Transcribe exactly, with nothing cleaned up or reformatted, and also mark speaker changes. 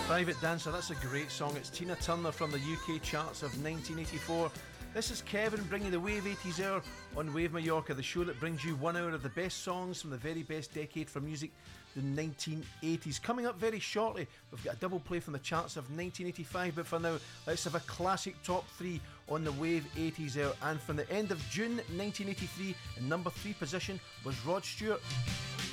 Speaker 1: Private Dancer, that's a great song. It's Tina Turner from the U K charts of nineteen eighty-four. This is Kevin bringing the Wave eighties Hour on Wave Mallorca, the show that brings you one hour of the best songs from the very best decade for music, the nineteen eighties. Coming up very shortly, we've got a double play from the charts of nineteen eighty-five, but for now, let's have a classic top three on the Wave eighties Hour. And from the end of June nineteen eighty-three, in number three position was Rod Stewart.